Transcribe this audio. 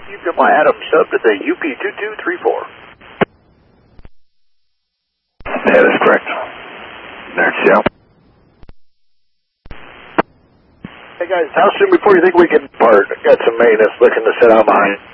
You've got my Adam sub to the UP2234. Yeah, that's correct. There's Seattle. Hey guys, how soon before you think we can part? Got some maintenance looking to set out behind.